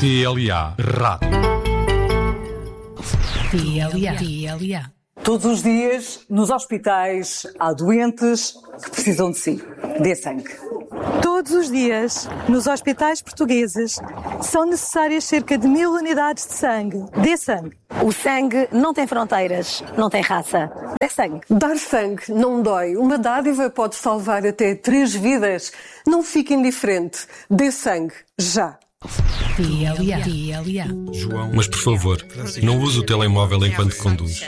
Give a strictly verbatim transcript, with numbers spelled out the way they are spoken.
T L A Rádio. T L A. T L A. Todos os dias, nos hospitais, há doentes que precisam de si. Dê sangue. Todos os dias, nos hospitais portugueses, são necessárias cerca de mil unidades de sangue. Dê sangue. O sangue não tem fronteiras, não tem raça. Dê sangue. Dar sangue não dói. Uma dádiva pode salvar até três vidas. Não fique indiferente. Dê sangue. Já. T L A. T L A. João, mas por favor, não use o telemóvel enquanto conduz.